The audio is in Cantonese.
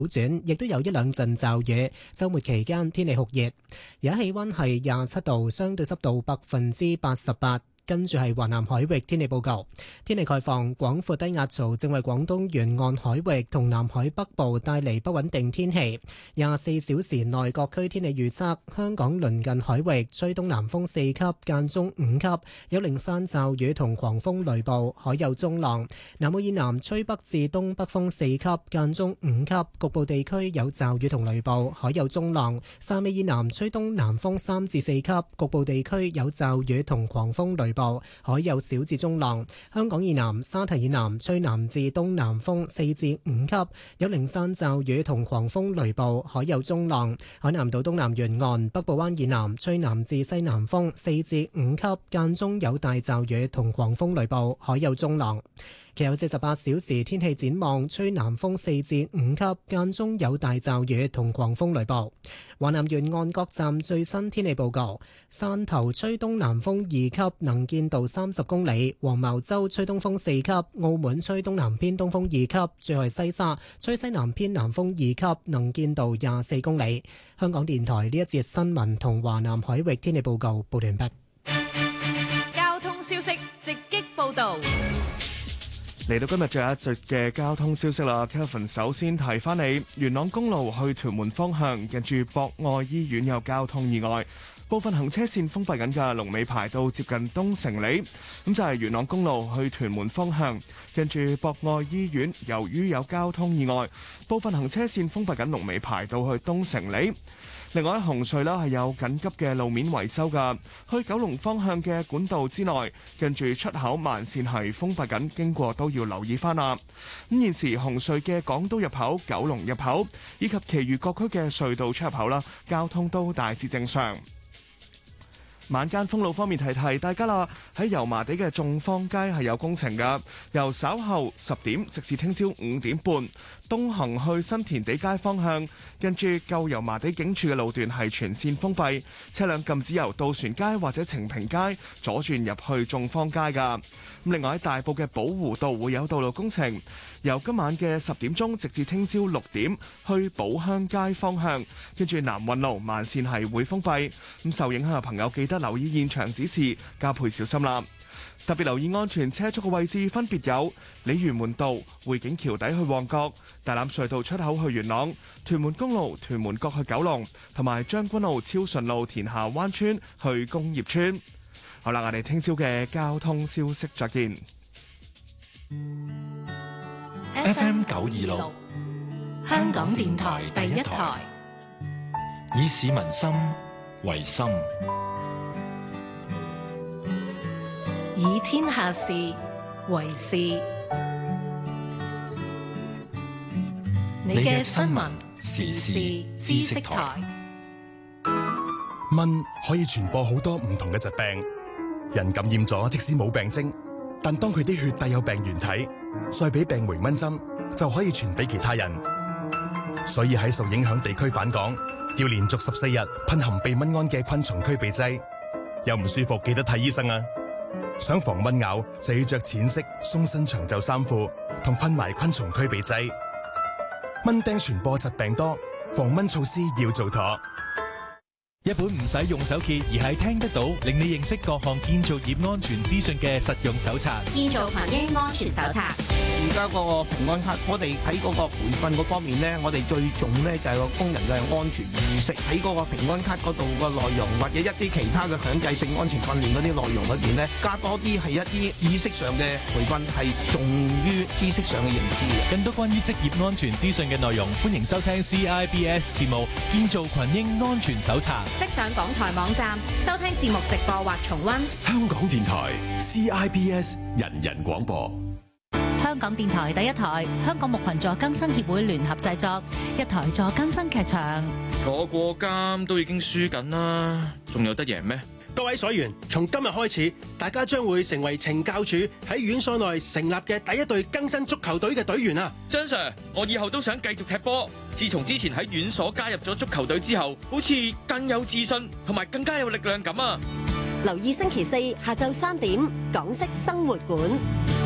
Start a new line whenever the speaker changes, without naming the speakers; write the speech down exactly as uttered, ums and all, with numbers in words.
好轉，亦都有一兩陣驟雨。週末期間天氣酷熱，而家氣溫係廿七度，相對濕度百分之八十八。跟住係華南海域天氣報告。天氣概況，廣闊低壓槽正為廣東沿岸海域同南海北部帶嚟不穩定天氣。廿四小時內各區天氣預測：香港鄰近海域吹東南風四級，間中五級，有零散驟雨同狂風雷暴，海有中浪。南澳以南吹北至東北風四級，間中五級，局部地區有驟雨同雷暴，海有中浪。汕尾以南吹東南風三至四級，局部地區有驟雨同狂風雷暴，海有小至中浪。香港以南沙堤以南吹南至東南風四至五級，有零散驟雨同狂風雷暴，海有中浪。海南島東南沿岸北部灣以南吹南至西南風四至五級，間中有大驟雨同狂風雷暴，海有中浪。其後四十八小時天氣展望，吹南風四至五級，間中有大驟雨同狂風雷暴。華南沿岸各站最新天氣報告：汕頭吹東南風二級，能見度三十公里；黃茅洲吹東風四級；澳門吹東南偏東風二級；最後係西沙吹西南偏南風二級，能見度廿四公里。香港電台呢一節新聞同華南海域天氣報告報完畢。
交通消息直擊報道。
嚟到今日最後一節嘅交通消息啦 ，Kelvin 首先提翻你，元朗公路去屯門方向，近住博愛醫院有交通意外，部分行車線封閉緊嘅，龍尾排到接近東城里。咁就係元朗公路去屯門方向，近住博愛醫院，由於有交通意外，部分行車線封閉緊，龍尾排到去東城里。另外喺紅隧啦，係有緊急嘅路面維修㗎。去九龍方向嘅管道之內，近住出口慢線係封閉緊，經過都要留意翻啦。咁現時紅隧嘅港島入口、九龍入口以及其餘各區嘅隧道出入口啦，交通都大致正常。晚間封路方面提提大家啦，喺油麻地嘅眾坊街係有工程㗎，由稍後十點直至聽朝五點半，東行去新填地街方向，跟住舊油麻地警署嘅路段係全線封閉，車輛禁止由渡船街或者晴平街左轉入去眾坊街㗎。咁另外喺大埔嘅寶湖道會有道路工程，由今晚嘅十點鐘直至聽朝六點去寶鄉街方向，跟住南運路慢線係會封閉。咁受影響嘅朋友記得留意現場指示，加倍小心啦！特別留意安全車速嘅位置分別有鯉魚門道、匯景橋底去旺角、大欖隧道出口去元朗、屯門公路屯門角去九龍，同埋將軍澳超順路田下灣村去工業村。好啦，我哋聽朝嘅交通消息再見。
F M 九二六，香港電台第一台，以市民心為心，
以天下事為事。你嘅新聞時事知識台。
蚊可以傳播好多唔同嘅疾病，人感染咗即使冇病徵，但當佢啲血帶有病原體，再俾病媒蚊針，就可以傳俾其他人。所以喺受影響地區返港，要連續十四日噴含避蚊胺嘅昆蟲驅避劑。有唔舒服記得睇醫生啊！想防蚊咬就要着淺色鬆身長袖衫褲，同噴埋昆蟲驅避劑。蚊叮傳播疾病多，防蚊措施要做妥。
一本唔使用手揭而係聽得到，令你認識各項建造業安全資訊嘅實用手冊。
建造群英安全手冊。
而家嗰個平安卡，我哋喺嗰個培訓嗰方面咧，我哋最重咧就係個工人嘅安全意識。喺嗰個平安卡嗰度個內容，或者一啲其他嘅強制性安全訓練嗰啲內容裏邊咧，加多啲係一啲意識上嘅培訓，係重於知識上嘅認知嘅。
更多關於職業安全資訊嘅內容，歡迎收聽 C I B S 節目《建造群英安全手冊》。
即上港台網站收聽節目直播或重溫。
香港電台 C I B S 人人廣播。
香港電台第一台，香港牧群助更生協會聯合製作，一台助更生劇場。
坐過監都已經輸緊啦，仲有得贏咩？
各位所員，從今日開始，大家將會成為懲教署喺院所內成立嘅第一隊更新足球隊嘅隊員啊！
張 Sir， 我以後都想繼續踢波。自從之前喺院所加入咗足球隊之後，好似更有自信同埋更加有力量感啊！
留意星期四下晝三點，港式生活館。